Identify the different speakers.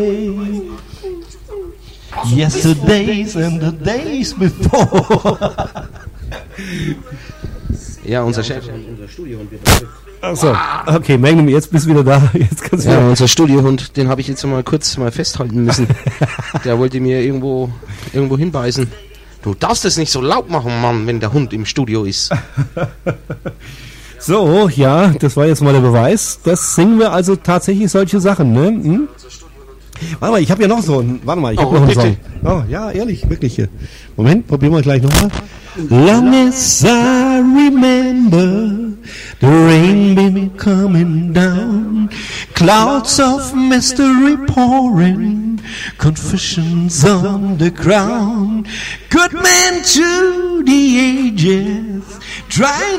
Speaker 1: Yesterdays and the days before.
Speaker 2: Ja, unser Chef, unser Studiohund wird
Speaker 1: Achso, okay, Magnum, jetzt bist du wieder da. Jetzt kannst du
Speaker 2: unser Studiohund, den habe ich jetzt mal kurz festhalten müssen. Der wollte mir irgendwo hinbeißen. Du darfst es nicht so laut machen, Mann, wenn der Hund im Studio ist.
Speaker 1: So, ja, das war jetzt mal der Beweis. Das singen wir also tatsächlich solche Sachen, ne? Hm? Warte mal, ich habe ja noch so einen. Warte mal, ich habe noch einen Song. Oh, ja, ehrlich, wirklich hier. Moment, probieren wir gleich nochmal. Long as I remember, the rain been coming down, clouds of mystery pouring, confessions on the ground, good men to the ages, trying